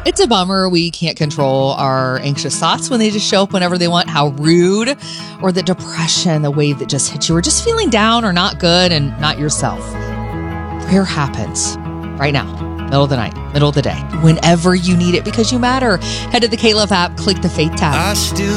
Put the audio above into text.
It's a bummer we can't control our anxious thoughts when they just show up whenever they want. How rude. Or the depression, the wave that just hits you, or just feeling down or not good and not yourself. Prayer happens right now, middle of the night, middle of the day, whenever you need it, because you matter. Head to the K-Love app, click the Faith tab. I still